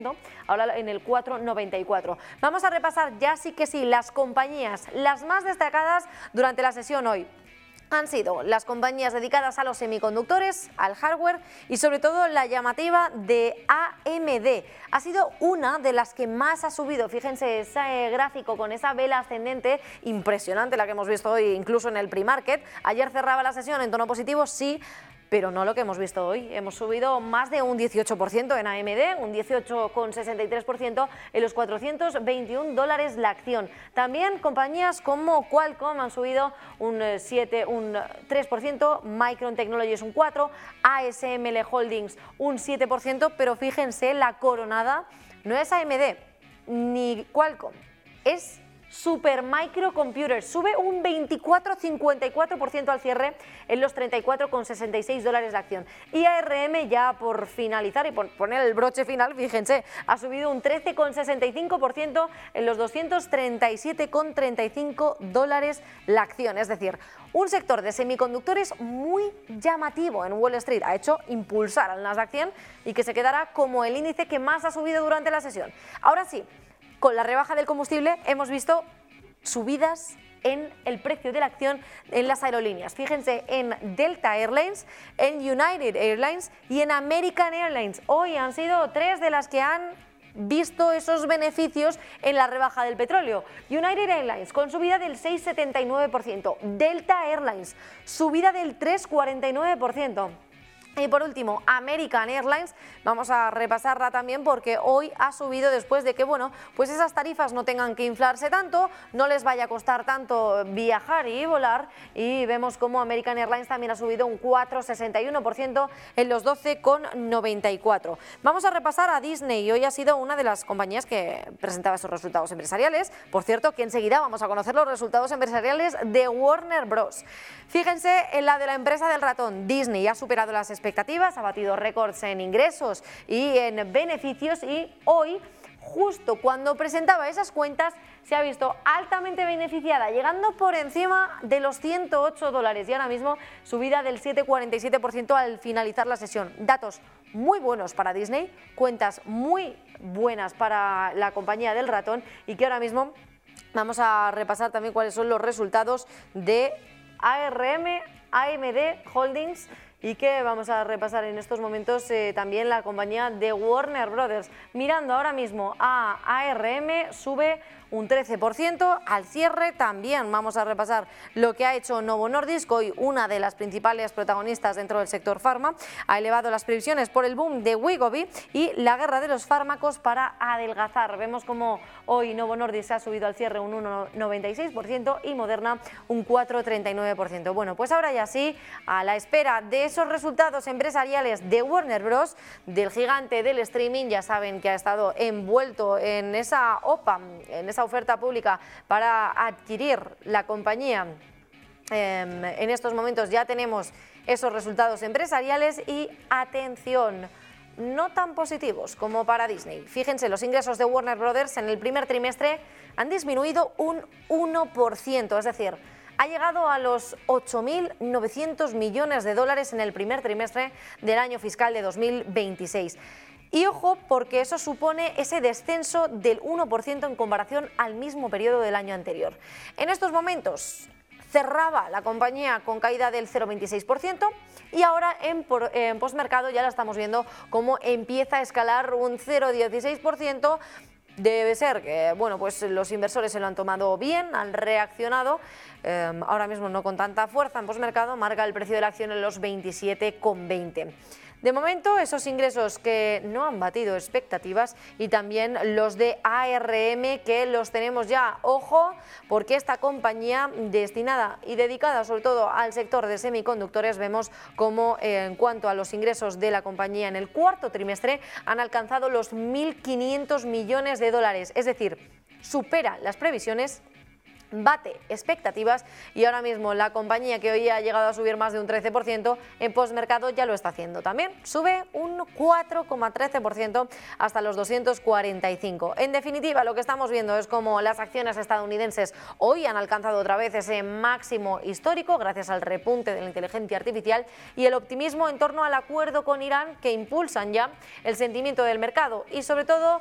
ahora en el 4,94. Vamos a repasar ya sí que sí las compañías, las más destacadas durante la sesión hoy. Han sido las compañías dedicadas a los semiconductores, al hardware y sobre todo la llamativa de AMD. Ha sido una de las que más ha subido. Fíjense ese gráfico con esa vela ascendente impresionante, la que hemos visto hoy incluso en el pre-market. Ayer cerraba la sesión en tono positivo, sí, pero no lo que hemos visto hoy. Hemos subido más de un 18% en AMD, un 18,63% en los $421 la acción. También compañías como Qualcomm han subido un 3%, Micron Technologies un 4%, ASML Holdings un 7%, pero fíjense, la coronada no es AMD ni Qualcomm, es Supermicro Computer, sube un 24,54% al cierre en los $34,66 la acción. Y ARM, ya por finalizar y por poner el broche final, fíjense, ha subido un 13,65% en los $237,35 la acción. Es decir, un sector de semiconductores muy llamativo en Wall Street. Ha hecho impulsar al Nasdaq 100 y que se quedará como el índice que más ha subido durante la sesión. Ahora sí, con la rebaja del combustible hemos visto subidas en el precio de la acción en las aerolíneas. Fíjense en Delta Airlines, en United Airlines y en American Airlines. Hoy han sido tres de las que han visto esos beneficios en la rebaja del petróleo. United Airlines con subida del 6,79%, Delta Airlines subida del 3,49%. Y por último, American Airlines, vamos a repasarla también porque hoy ha subido después de que, bueno, pues esas tarifas no tengan que inflarse tanto, no les vaya a costar tanto viajar y volar, y vemos como American Airlines también ha subido un 4,61% en los 12,94. Vamos a repasar a Disney, y hoy ha sido una de las compañías que presentaba esos resultados empresariales. Por cierto, que enseguida vamos a conocer los resultados empresariales de Warner Bros. Fíjense en la de la empresa del ratón. Disney ha superado las expectativas, ha batido récords en ingresos y en beneficios, y hoy, justo cuando presentaba esas cuentas, se ha visto altamente beneficiada, llegando por encima de los $108 y ahora mismo subida del 7,47% al finalizar la sesión. Datos muy buenos para Disney, cuentas muy buenas para la compañía del ratón, y que ahora mismo vamos a repasar también cuáles son los resultados de ARM, AMD Holdings, y que vamos a repasar en estos momentos también la compañía de Warner Brothers. Mirando ahora mismo a ARM, sube un 13% al cierre. También vamos a repasar lo que ha hecho Novo Nordisk, hoy una de las principales protagonistas dentro del sector farma. Ha elevado las previsiones por el boom de Wegovy y la guerra de los fármacos para adelgazar. Vemos como hoy Novo Nordisk ha subido al cierre un 1,96% y Moderna un 4,39%. Bueno, pues ahora ya sí, a la espera de esos resultados empresariales de Warner Bros., del gigante del streaming. Ya saben que ha estado envuelto en esa OPA, en esa oferta pública para adquirir la compañía. En estos momentos ya tenemos esos resultados empresariales y, atención, no tan positivos como para Disney. Fíjense, los ingresos de Warner Brothers en el primer trimestre han disminuido un 1%, es decir, ha llegado a los 8.900 millones de dólares en el primer trimestre del año fiscal de 2026. Y ojo, porque eso supone ese descenso del 1% en comparación al mismo periodo del año anterior. En estos momentos cerraba la compañía con caída del 0,26% y ahora en postmercado ya la estamos viendo como empieza a escalar un 0,16%. Debe ser que, bueno, pues los inversores se lo han tomado bien, han reaccionado. Ahora mismo no con tanta fuerza en postmercado, marca el precio de la acción en los 27,20. De momento, esos ingresos que no han batido expectativas, y también los de ARM, que los tenemos ya. Ojo, porque esta compañía, destinada y dedicada sobre todo al sector de semiconductores, vemos como en cuanto a los ingresos de la compañía en el cuarto trimestre han alcanzado los 1.500 millones de dólares, es decir, supera las previsiones bate expectativas y ahora mismo la compañía, que hoy ha llegado a subir más de un 13%, en postmercado ya lo está haciendo también. Sube un 4,13% hasta los 245. En definitiva, lo que estamos viendo es como las acciones estadounidenses hoy han alcanzado otra vez ese máximo histórico gracias al repunte de la inteligencia artificial y el optimismo en torno al acuerdo con Irán, que impulsan ya el sentimiento del mercado y sobre todo